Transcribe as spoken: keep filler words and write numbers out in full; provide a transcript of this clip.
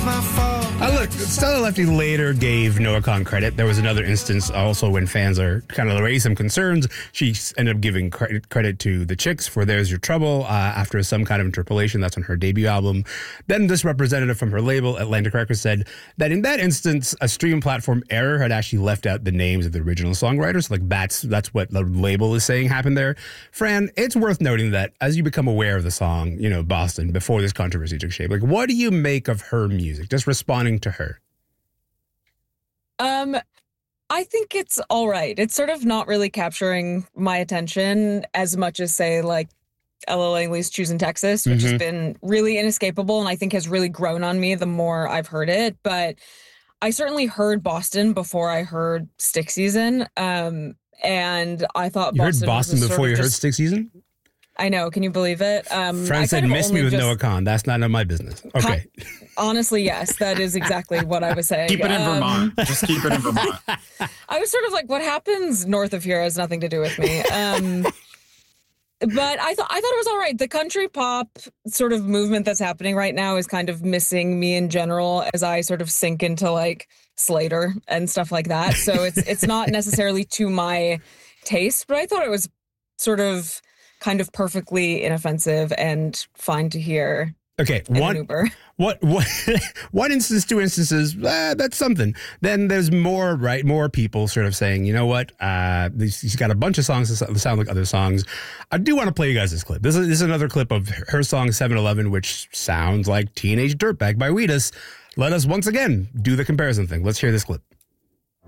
my fault. Uh, look, Stella Lefty later gave Noah Kahan credit. There was another instance also when fans are kind of raised some concerns. She ended up giving credit, credit to the Chicks for There's Your Trouble uh, after some kind of interpolation. That's on her debut album. Then this representative from her label, Atlantic Records, said that in that instance, a stream platform error had actually left out the names of the original songwriters. Like that's that's what the label is saying happened there. Fran, it's worth noting that as you become aware of the song, you know, Boston, before this controversy took shape, like what do you make of her music? Just responding to her. Um, I think it's all right. It's sort of not really capturing my attention as much as, say, like Ella Langley's Choosing Texas, which mm-hmm. has been really inescapable and I think has really grown on me the more I've heard it. But I certainly heard Boston before I heard Stick Season. Um, and I thought you Boston heard Boston was before you heard just, Stick Season? I know. Can you believe it? Um, Fran said, miss me with just, Noah Kahan. That's not my business. Okay. Honestly, yes. That is exactly what I was saying. Keep it in um, Vermont. Just keep it in Vermont. I was sort of like, what happens north of here has nothing to do with me. Um, but I thought I thought it was all right. The country pop sort of movement that's happening right now is kind of missing me in general as I sort of sink into like Slater and stuff like that. So it's it's not necessarily to my taste, but I thought it was sort of kind of perfectly inoffensive and fine to hear. Okay, one, what, what, one instance, two instances, uh, that's something. Then there's more, right? More people sort of saying, you know what? Uh, he's got a bunch of songs that sound like other songs. I do want to play you guys this clip. This is, this is another clip of her song seven eleven, which sounds like Teenage Dirtbag by Wheatus. Let us once again do the comparison thing. Let's hear this clip.